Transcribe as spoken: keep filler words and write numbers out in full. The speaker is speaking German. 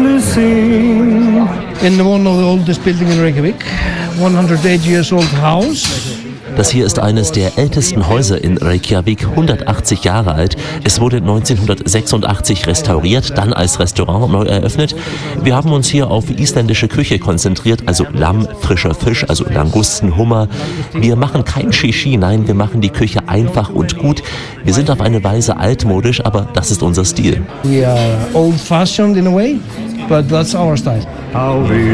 softly sing. In one of the oldest buildings in Reykjavik, one hundred eight years old house. Das hier ist eines der ältesten Häuser in Reykjavik, hundertachtzig Jahre alt. Es wurde neunzehnhundertsechsundachtzig restauriert, dann als Restaurant neu eröffnet. Wir haben uns hier auf isländische Küche konzentriert, also Lamm, frischer Fisch, also Langusten, Hummer. Wir machen kein Shishi, nein, wir machen die Küche einfach und gut. Wir sind auf eine Weise altmodisch, aber das ist unser Stil. We are old-fashioned in a way, but that's our style. How the